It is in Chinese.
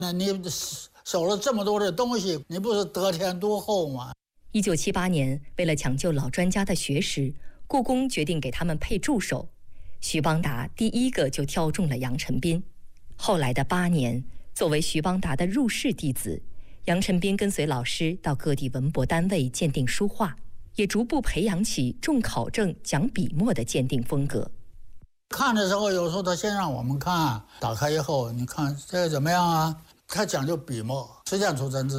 那你收了这么多的东西，你不是得天独厚吗 ？1978年，为了抢救老专家的学识，故宫决定给他们配助手。徐邦达第一个就挑中了杨晨斌。后来的8年，作为徐邦达的入室弟子，杨晨斌跟随老师到各地文博单位鉴定书画，也逐步培养起重考证、讲笔墨的鉴定风格。 看的时候，有时候他先让我们看，打开以后，你看这个怎么样啊？他讲究笔墨，实践出真知。